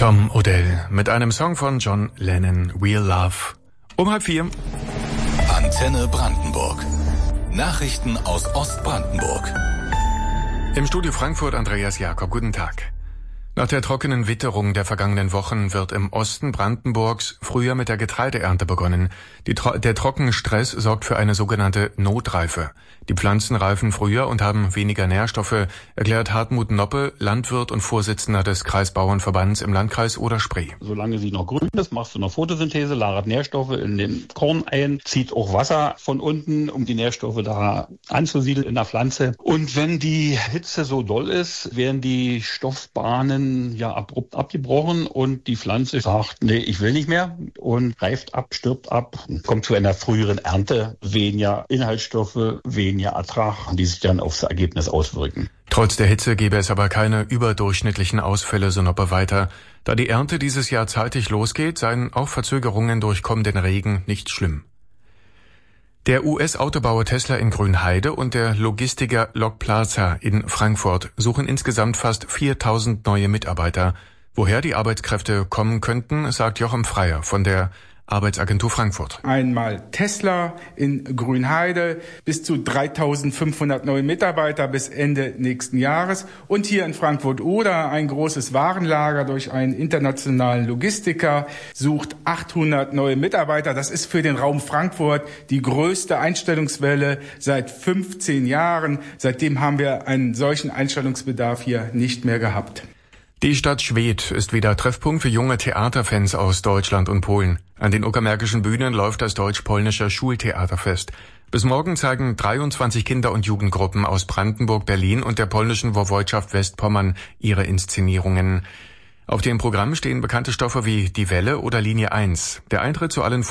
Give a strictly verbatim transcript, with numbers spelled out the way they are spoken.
Tom Odell mit einem Song von John Lennon, Real Love. Um halb vier. Antenne Brandenburg. Nachrichten aus Ostbrandenburg. Im Studio Frankfurt Andreas Jakob. Guten Tag. Nach der trockenen Witterung der vergangenen Wochen wird im Osten Brandenburgs früher mit der Getreideernte begonnen. Die, der Trockenstress sorgt für eine sogenannte Notreife. Die Pflanzen reifen früher und haben weniger Nährstoffe, erklärt Hartmut Noppe, Landwirt und Vorsitzender des Kreisbauernverbands im Landkreis Oder-Spree. Solange sie noch grün ist, machst du noch Photosynthese, lagert Nährstoffe in den Korn ein, zieht auch Wasser von unten, um die Nährstoffe da anzusiedeln in der Pflanze. Und wenn die Hitze so doll ist, werden die Stoffbahnen ja abrupt abgebrochen und die Pflanze sagt, nee, ich will nicht mehr und reift ab, stirbt ab, kommt zu einer früheren Ernte, weniger Inhaltsstoffe, weniger Ertrag, die sich dann aufs Ergebnis auswirken. Trotz der Hitze gäbe es aber keine überdurchschnittlichen Ausfälle, so Noppe weiter. Da die Ernte dieses Jahr zeitig losgeht, seien auch Verzögerungen durch kommenden Regen nicht schlimm. Der U S-Autobauer Tesla in Grünheide und der Logistiker Log Plaza in Frankfurt suchen insgesamt fast viertausend neue Mitarbeiter. Woher die Arbeitskräfte kommen könnten, sagt Jochen Freier von der Arbeitsagentur Frankfurt. Einmal Tesla in Grünheide, bis zu dreitausendfünfhundert neue Mitarbeiter bis Ende nächsten Jahres. Und hier in Frankfurt-Oder ein großes Warenlager durch einen internationalen Logistiker sucht achthundert neue Mitarbeiter. Das ist für den Raum Frankfurt die größte Einstellungswelle seit fünfzehn Jahren. Seitdem haben wir einen solchen Einstellungsbedarf hier nicht mehr gehabt. Die Stadt Schwedt ist wieder Treffpunkt für junge Theaterfans aus Deutschland und Polen. An den uckermärkischen Bühnen läuft das deutsch-polnische Schultheaterfest. Bis morgen zeigen dreiundzwanzig Kinder- und Jugendgruppen aus Brandenburg, Berlin und der polnischen Woiwodschaft Westpommern ihre Inszenierungen. Auf dem Programm stehen bekannte Stoffe wie Die Welle oder Linie eins. Der Eintritt zu allen